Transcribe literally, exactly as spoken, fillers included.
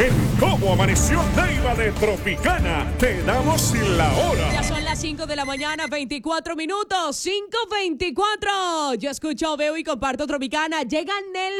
En Cómo Amaneció Neiva de Tropicana, te damos la hora. Ya son las cinco de la mañana, veinticuatro minutos, cinco veinticuatro. Yo escucho, veo y comparto Tropicana. Llega Nelson